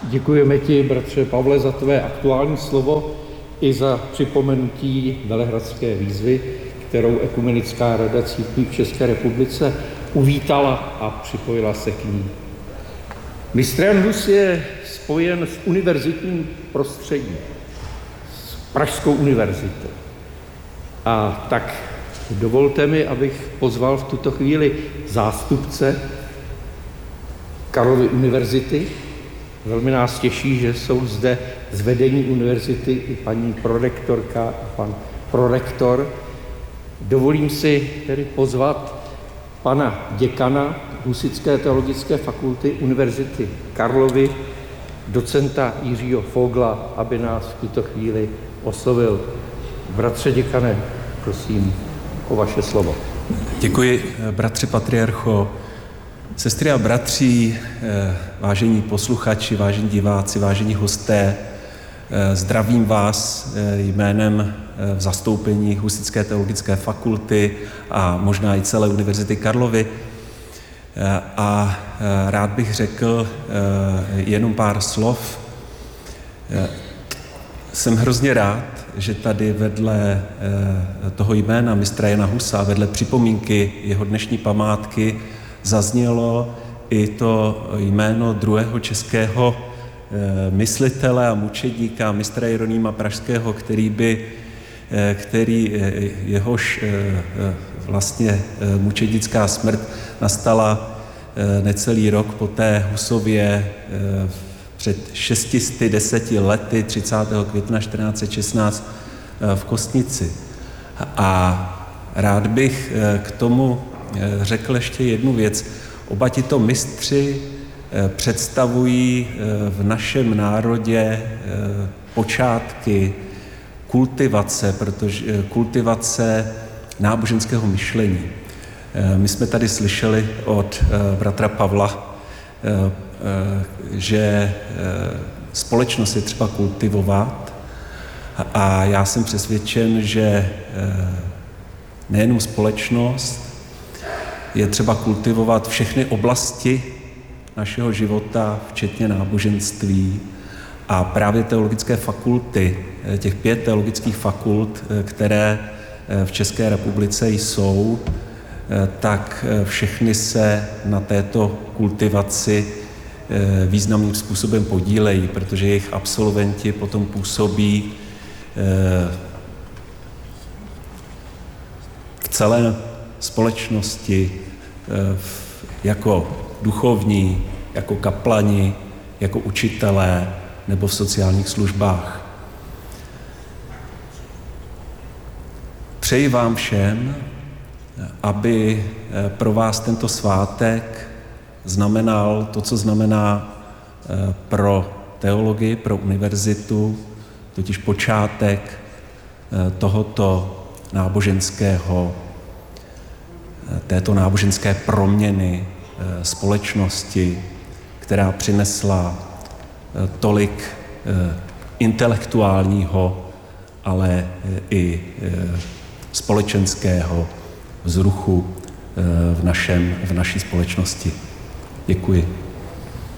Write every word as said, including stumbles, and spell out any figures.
Děkujeme ti, bratře Pavle, za tvé aktuální slovo i za připomenutí Velehradské výzvy, kterou Ekumenická rada církví v České republice uvítala a připojila se k ní. Mistr Jan Hus je spojen s univerzitním prostředím, s Pražskou univerzitou. A tak dovolte mi, abych pozval v tuto chvíli zástupce Karlovy univerzity. Velmi nás těší, že jsou zde z vedení univerzity i paní prorektorka a pan prorektor. Dovolím si tedy pozvat pana děkana Husitské teologické fakulty Univerzity Karlovy, docenta Jiřího Fogla, aby nás v tuto chvíli oslovil. Bratře děkane, prosím o vaše slovo. Děkuji, bratře patriarcho. Sestry a bratři, vážení posluchači, vážení diváci, vážení hosté, zdravím vás jménem v zastoupení Husitské teologické fakulty a možná i celé Univerzity Karlovy. A rád bych řekl jenom pár slov. Jsem hrozně rád, že tady vedle toho jména mistra Jana Husa, vedle připomínky jeho dnešní památky, zaznělo i to jméno druhého českého myslitele a mučedníka, mistra Jeronýma Pražského, který by, který jehož vlastně mučednická smrt nastala necelý rok po té Husově před šesti sty deseti lety, třicátého května čtrnáct set šestnáct v Kostnici. A rád bych k tomu řekl ještě jednu věc. Oba tito mistři představují v našem národě počátky kultivace, protože kultivace náboženského myšlení. My jsme tady slyšeli od bratra Pavla, že společnost je třeba kultivovat a já jsem přesvědčen, že nejenom společnost, je třeba kultivovat všechny oblasti našeho života, včetně náboženství. A právě teologické fakulty, těch pět teologických fakult, které v České republice jsou, tak všechny se na této kultivaci významným způsobem podílejí, protože jejich absolventi potom působí v celé společnosti jako duchovní, jako kaplani, jako učitelé nebo v sociálních službách. Přeji vám všem, aby pro vás tento svátek znamenal to, co znamená pro teologii, pro univerzitu, totiž počátek tohoto náboženského, této náboženské proměny společnosti, která přinesla tolik intelektuálního, ale i společenského vzruchu v, našem, v naší společnosti. Děkuji.